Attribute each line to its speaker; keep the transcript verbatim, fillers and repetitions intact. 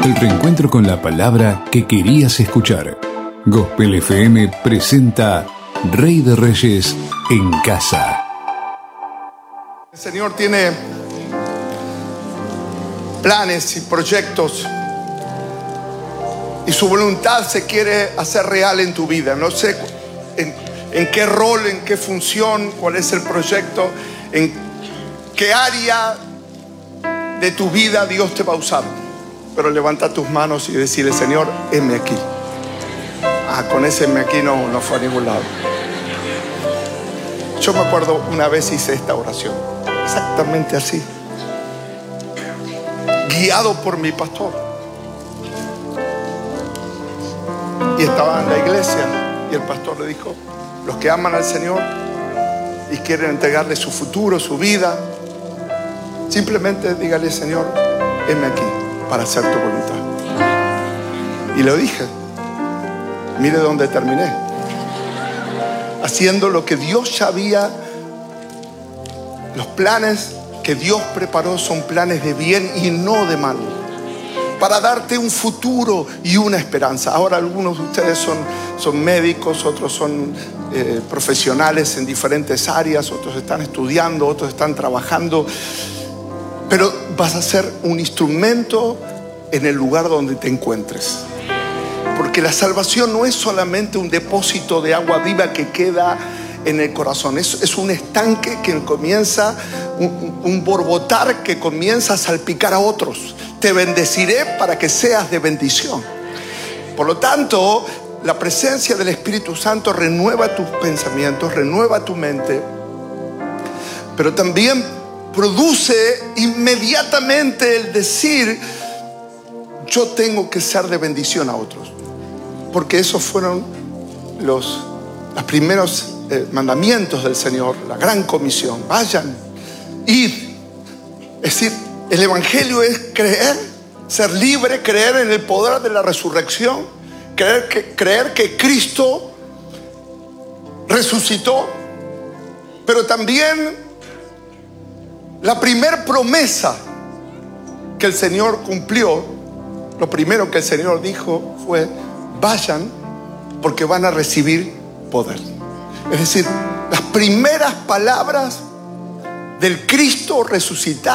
Speaker 1: El reencuentro con la palabra que querías escuchar. Gospel F M presenta Rey de Reyes en casa.
Speaker 2: El Señor tiene planes y proyectos y su voluntad se quiere hacer real en tu vida. No sé en, en qué rol, en qué función, cuál es el proyecto, en qué área de tu vida Dios te va a usar. Pero levanta tus manos y decirle: Señor, heme aquí. Ah, con ese heme aquí no, no fue a ningún lado. Yo me acuerdo una vez hice esta oración, exactamente así, guiado por mi pastor. Y estaba en la iglesia y el pastor le dijo: los que aman al Señor y quieren entregarle su futuro, su vida, simplemente dígale: Señor, heme aquí para hacer tu voluntad. Y lo dije. Mire dónde terminé. Haciendo lo que Dios ya había. Los planes que Dios preparó son planes de bien y no de mal, para darte un futuro y una esperanza. Ahora algunos de ustedes son, son médicos, otros son eh, profesionales en diferentes áreas, otros están estudiando, otros están trabajando. Pero vas a ser un instrumento en el lugar donde te encuentres. Porque la salvación no es solamente un depósito de agua viva que queda en el corazón. Es, es un estanque que comienza, un, un borbotar que comienza a salpicar a otros. Te bendeciré para que seas de bendición. Por lo tanto, la presencia del Espíritu Santo renueva tus pensamientos, renueva tu mente, pero también produce inmediatamente el decir: yo tengo que ser de bendición a otros. Porque esos fueron los, los primeros eh, mandamientos del Señor, la gran comisión. Vayan, id. Es decir, el evangelio es creer, ser libre, creer en el poder de la resurrección, creer que, creer que Cristo resucitó. Pero también la primer promesa que el Señor cumplió, lo primero que el Señor dijo fue: vayan, porque van a recibir poder. Es decir, las primeras palabras del Cristo resucitado